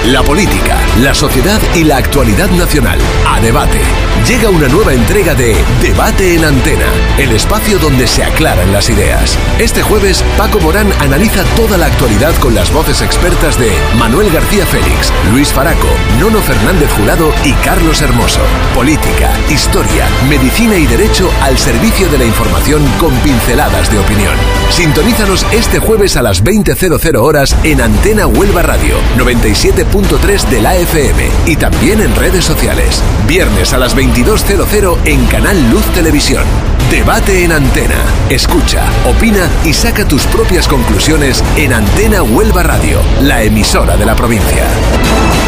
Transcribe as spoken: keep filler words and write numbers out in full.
La política, la sociedad y la actualidad nacional. A debate. Llega una nueva entrega de Debate en Antena, el espacio donde se aclaran las ideas. Este jueves, Paco Morán analiza toda la actualidad con las voces expertas de Manuel García Félix, Luis Faraco, Nono Fernández Jurado y Carlos Hermoso. Política, historia, medicina y derecho al servicio de la información con pinceladas de opinión. Sintonízanos este jueves a las veinte horas en Antena Huelva Radio, noventa y siete punto tres de la F M y también en redes sociales. Viernes a las veintidós en Canal Luz Televisión. Debate en Antena. Escucha, opina y saca tus propias conclusiones en Antena Huelva Radio, la emisora de la provincia.